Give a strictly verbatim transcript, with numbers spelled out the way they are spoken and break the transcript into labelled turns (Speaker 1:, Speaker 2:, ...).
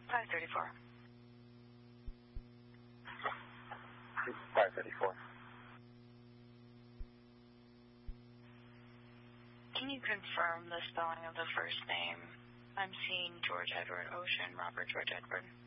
Speaker 1: five thirty-four.
Speaker 2: five thirty-four.
Speaker 1: Can you confirm the spelling of the first name? I'm seeing George Edward Ocean, Robert George Edward.